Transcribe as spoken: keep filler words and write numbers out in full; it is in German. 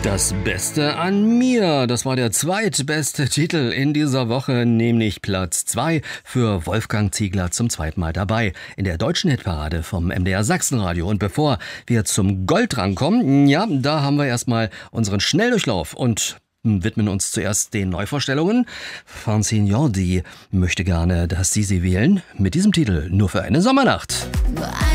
Das Beste an mir, das war der zweitbeste Titel in dieser Woche, nämlich Platz zwei für Wolfgang Ziegler zum zweiten Mal dabei in der deutschen Hitparade vom M D R Sachsenradio. Und bevor wir zum Gold rankommen, ja, da haben wir erstmal unseren Schnelldurchlauf und widmen uns zuerst den Neuvorstellungen. Francine Jordi möchte gerne, dass Sie sie wählen mit diesem Titel Nur für eine Sommernacht.